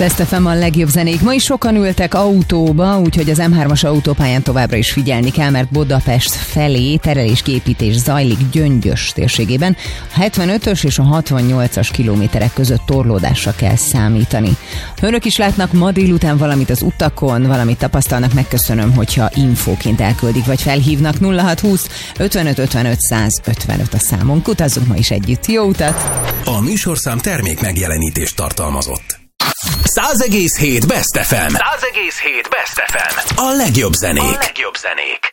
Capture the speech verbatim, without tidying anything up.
Best ef em a legjobb zenék. Ma is sokan ültek autóba, úgyhogy az em hármas autópályán továbbra is figyelni kell, mert Budapest felé terelésképítés zajlik Gyöngyös térségében. A hetvenötös és a hatvannyolcas kilométerek között torlódásra kell számítani. Ha önök is látnak ma délután valamit az utakon, valamit tapasztalnak, megköszönöm, hogyha infóként elküldik, vagy felhívnak. Nulla hat húsz ötvenöt ötvenöt száz ötvenöt a számunk. Utazzunk ma is együtt. Jó utat! A műsorszám termék megjelenítést tartalmazott. száz egész hét Best ef em. száz egész hét Best ef em. A legjobb zenék. A legjobb zenék.